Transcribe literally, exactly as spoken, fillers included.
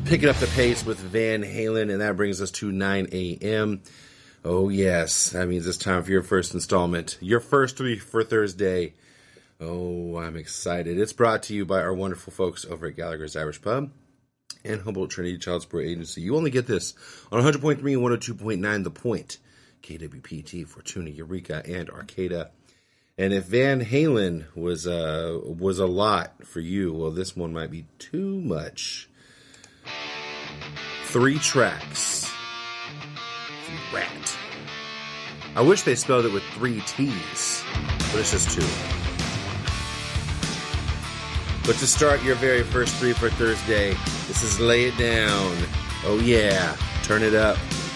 Picking up the pace with Van Halen, and that brings us to nine a.m. Oh, yes, that means it's time for your first installment. Your first three for Thursday. Oh, I'm excited. It's brought to you by our wonderful folks over at Gallagher's Irish Pub and Humboldt Trinity Child Support Agency. You only get this on one hundred point three and one oh two point nine The Point, K W P T, Fortuna, Eureka, and Arcata. And if Van Halen was, uh, was a lot for you, well, this one might be too much. Three tracks. Rat. I wish they spelled it with three T's, but it's just two. But to start your very first three for Thursday, this is Lay It Down. Oh yeah, turn it up.